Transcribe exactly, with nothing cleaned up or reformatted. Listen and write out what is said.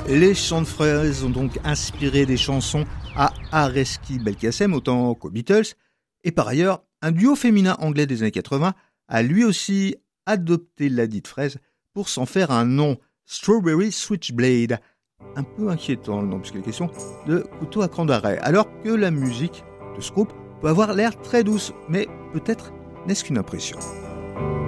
Les chants de fraises ont donc inspiré des chansons à Areski Belkacem autant qu'aux Beatles. Et par ailleurs, un duo féminin anglais des années quatre-vingts a lui aussi adopté la dite fraise pour s'en faire un nom, Strawberry Switchblade. Un peu inquiétant le nom, puisqu'il est question de couteau à cran d'arrêt. Alors que la musique de ce groupe peut avoir l'air très douce, mais peut-être n'est-ce qu'une impression.